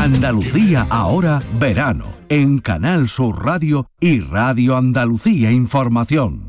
Andalucía ahora, verano, en Canal Sur Radio y Radio Andalucía Información.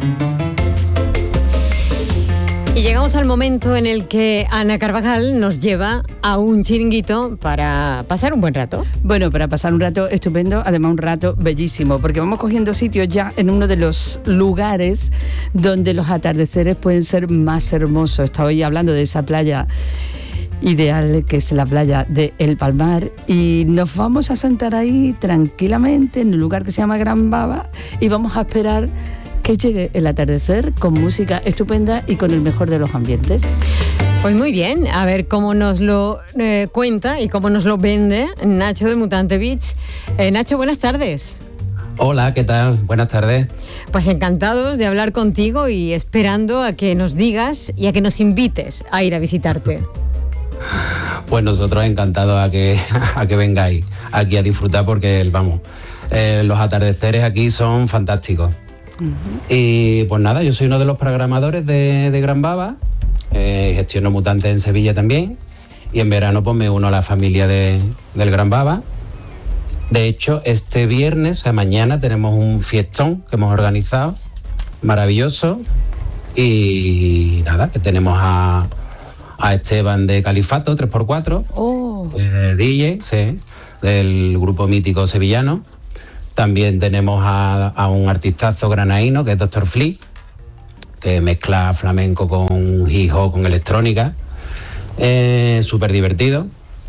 Y llegamos al momento en el que Ana Carvajal nos lleva a un chiringuito para pasar un buen rato. Bueno, para pasar un rato estupendo, además un rato bellísimo, porque vamos cogiendo sitios ya en uno de los lugares donde los atardeceres pueden ser más hermosos. Estaba hoy hablando de esa playa ideal que es la playa de El Palmar, y nos vamos a sentar ahí tranquilamente en un lugar que se llama Gran Baba y vamos a esperar que llegue el atardecer con música estupenda y con el mejor de los ambientes. Pues muy bien, a ver cómo nos lo cuenta y cómo nos lo vende Nacho de Mutante Beach. Nacho, buenas tardes. Hola, ¿qué tal? Buenas tardes. Pues encantados de hablar contigo y esperando a que nos digas y a que nos invites a ir a visitarte. Pues nosotros encantados a que vengáis aquí a disfrutar porque, los atardeceres aquí son fantásticos. Y pues nada, yo soy uno de los programadores de Gran Baba, gestiono Mutantes en Sevilla también, y en verano pues me uno a la familia del Gran Baba. De hecho, este viernes, o sea, mañana, tenemos un fiestón que hemos organizado, maravilloso, y nada, que tenemos a Esteban de Califato, 3x4, DJ, sí, del grupo mítico sevillano. También tenemos a un artistazo granaíno que es Dr. Flea, que mezcla flamenco con hip hop, con electrónica, súper divertido.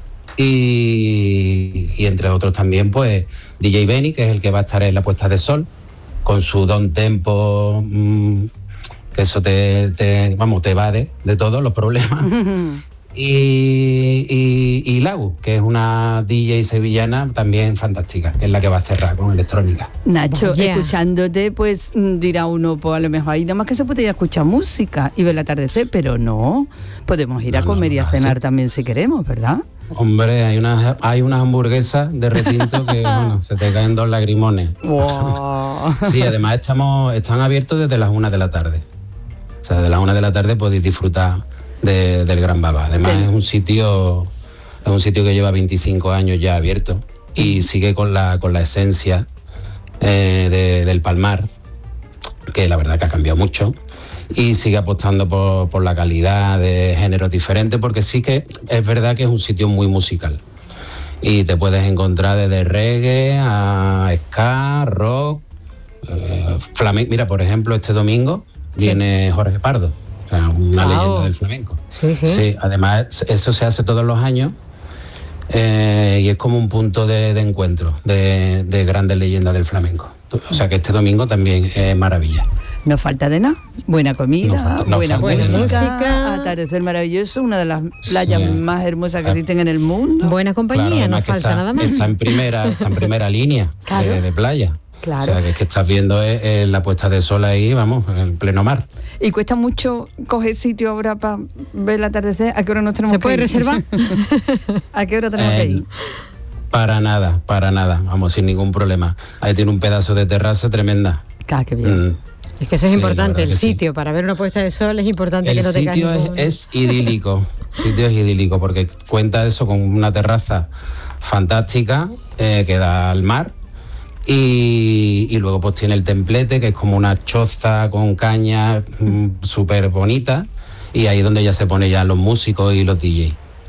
Y entre otros también pues DJ Benny, que es el que va a estar en la puesta de sol, con su don tempo, que eso te evade de todos los problemas. Y Lau, que es una DJ sevillana también fantástica, que es la que va a cerrar con electrónica. Nacho, escuchándote, pues dirá uno, pues a lo mejor ahí nada más que se podría escuchar música y ver el atardecer, pero no, podemos ir a comer y a cenar también si queremos, ¿verdad? Hombre, hay unas hamburguesas de retinto que se te caen 2 lagrimones. Wow. Sí, además están abiertos desde las 1 de la tarde. O sea, de las 1 de la tarde podéis disfrutar del Gran Baba. Además es un sitio que lleva 25 años ya abierto y sigue con la esencia del Palmar, que la verdad que ha cambiado mucho, y sigue apostando por la calidad de géneros diferentes, porque sí que es verdad que es un sitio muy musical y te puedes encontrar desde reggae a ska, rock, flamenco. Mira, por ejemplo, este domingo viene Jorge Pardo, o sea, una leyenda del flamenco. Sí, además eso se hace todos los años, y es como un punto de encuentro de grandes leyendas del flamenco. O sea que este domingo también es maravilla. No falta de nada, buena comida, buena música, atardecer maravilloso, una de las playas más hermosas que existen en el mundo. Buena compañía, no falta nada más. Está en primera línea de playa. Claro. O sea, que es que estás viendo la puesta de sol ahí, en pleno mar. ¿Y cuesta mucho coger sitio ahora para ver el atardecer? ¿A qué hora nos tenemos que ir? ¿Se puede reservar? ¿A qué hora tenemos que ir? Para nada, sin ningún problema. Ahí tiene un pedazo de terraza tremenda. Qué bien. Es que eso es importante, el sitio, para ver una puesta de sol es importante que no te caiga. El sitio es idílico, porque cuenta eso con una terraza fantástica que da al mar. Y luego pues tiene el templete, que es como una choza con caña súper bonita, y ahí es donde ya se pone ya los músicos y los DJ.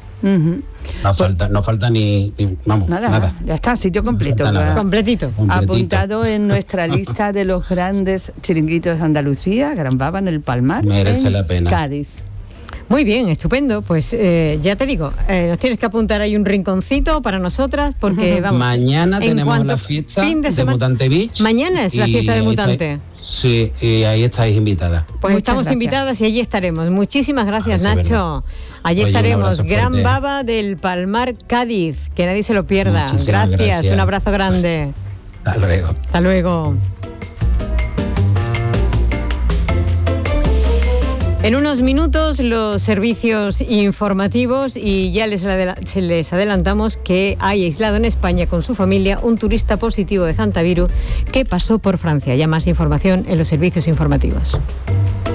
No falta ni nada. Ya está, sitio completo. Completito. Apuntado en nuestra lista de los grandes chiringuitos de Andalucía, Gran Baba en El Palmar, merece la pena. Cádiz. Muy bien, estupendo. Pues ya te digo, nos tienes que apuntar ahí un rinconcito para nosotras, porque vamos. Mañana tenemos la fiesta de Mutante Beach. Mañana es la fiesta de Mutante. Sí, y ahí estáis invitadas. Pues estamos invitadas y allí estaremos. Muchísimas gracias, Nacho. Allí estaremos. Gran Baba del Palmar, Cádiz. Que nadie se lo pierda. Gracias. Un abrazo grande. Hasta luego. Hasta luego. En unos minutos los servicios informativos, y ya les adelantamos que hay aislado en España con su familia un turista positivo de hantavirus que pasó por Francia. Ya más información en los servicios informativos.